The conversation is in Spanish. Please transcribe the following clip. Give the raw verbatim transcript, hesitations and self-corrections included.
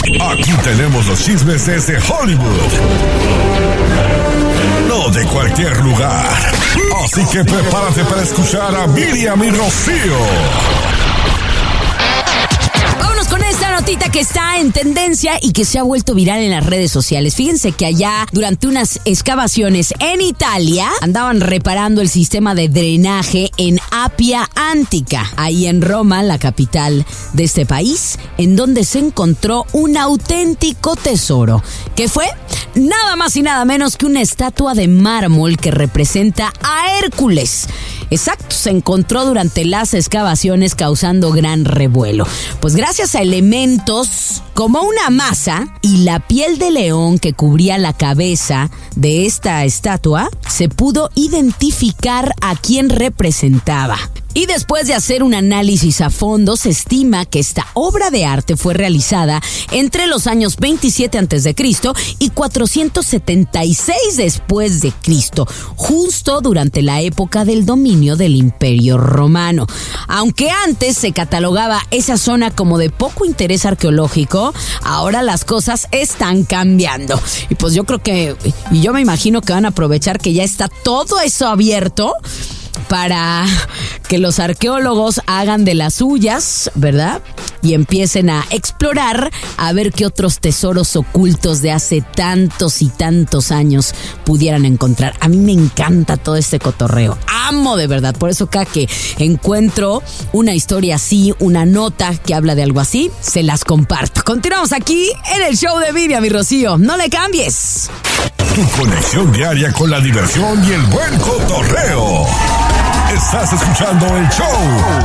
Aquí tenemos los chismes desde Hollywood. No de cualquier lugar. Así que prepárate para escuchar a Miriam y Rocío. Vámonos con esta notita que está en tendencia y que se ha vuelto viral en las redes sociales. Fíjense que allá, durante unas excavaciones en Italia, andaban reparando el sistema de drenaje en Apia Antica, ahí en Roma, la capital de este país, en donde se encontró un auténtico tesoro. ¿Qué fue? Nada más y nada menos que una estatua de mármol que representa a Hércules. Exacto, se encontró durante las excavaciones causando gran revuelo. Pues gracias a elementos como una masa y la piel de león que cubría la cabeza de esta estatua, se pudo identificar a quién representaba. Y después de hacer un análisis a fondo, se estima que esta obra de arte fue realizada entre los años veintisiete antes de Cristo y cuatrocientos setenta y seis después de Cristo, justo durante la época del dominio del Imperio Romano. Aunque antes se catalogaba esa zona como de poco interés arqueológico, ahora las cosas están cambiando. Y pues yo creo que, y yo me imagino que van a aprovechar que ya está todo eso abierto para que los arqueólogos hagan de las suyas, ¿verdad? Y empiecen a explorar a ver qué otros tesoros ocultos de hace tantos y tantos años pudieran encontrar. A mí me encanta todo este cotorreo. Amo de verdad. Por eso cada que encuentro una historia así, una nota que habla de algo así, se las comparto. Continuamos aquí en el show de Miriam y Rocío. No le cambies. Tu conexión diaria con la diversión y el buen cotorreo. Estás escuchando el show